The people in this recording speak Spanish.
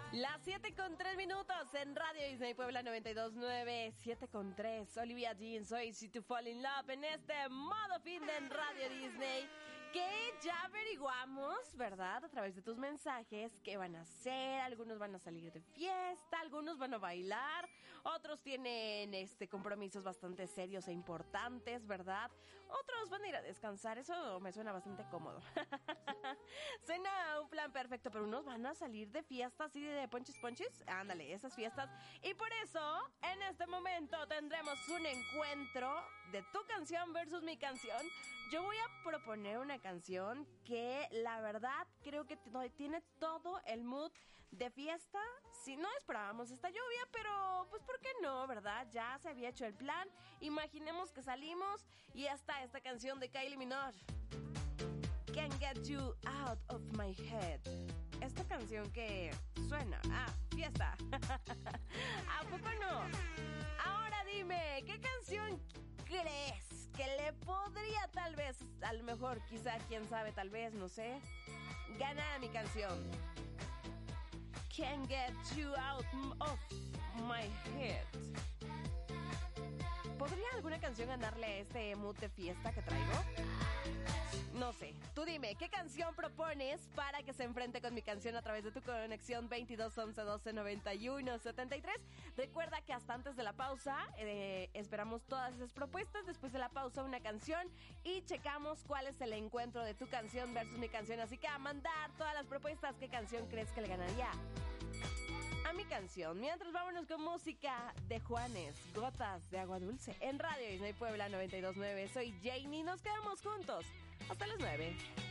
Las 7:03 en Radio Disney Puebla 92.9, 7:03. Olivia Dean, soy Easy to Fall in Love en este modo fin de en Radio Disney, que ya averiguamos, ¿verdad? A través de tus mensajes qué van a hacer. Algunos van a salir de fiesta, algunos van a bailar, otros tienen compromisos bastante serios e importantes, ¿verdad? Otros van a ir a descansar. Eso me suena bastante cómodo. Suena un plan perfecto, pero unos van a salir de fiesta así de ponchis. Ándale, esas fiestas. Y por eso, en este momento tendremos un encuentro de tu canción versus mi canción. Yo voy a proponer una canción que la verdad creo que tiene todo el mood de fiesta. Si no esperábamos esta lluvia, pero pues ¿por qué no, verdad? Ya se había hecho el plan. Imaginemos que salimos y ya está esta canción de Kylie Minogue, Can't Get You Out of My Head. Esta canción que suena a fiesta. ¿A poco no? Ahora dime, ¿qué canción crees que le podría tal vez, a lo mejor, quizá, quién sabe, tal vez, no sé, ganar a mi canción? Can't Get You Out of My Head. ¿Podría alguna canción ganarle a este mood de fiesta que traigo? No sé, tú dime, ¿qué canción propones para que se enfrente con mi canción a través de tu conexión 22 11 12 91 73? Recuerda que hasta antes de la pausa esperamos todas esas propuestas. Después de la pausa una canción y checamos cuál es el encuentro de tu canción versus mi canción. Así que a mandar todas las propuestas. ¿Qué canción crees que le ganaría a mi canción? Mientras, vámonos con música de Juanes, Gotas de Agua Dulce en Radio Disney Puebla 92.9. Soy Janie, nos quedamos juntos hasta las 9.